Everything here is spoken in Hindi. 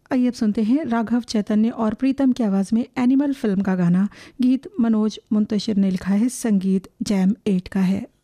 आइए अब सुनते हैं राघव चैतन्य और प्रीतम की आवाज़ में एनिमल फिल्म का गाना। गीत मनोज मुंतशिर ने लिखा है, संगीत जैम 8 का है।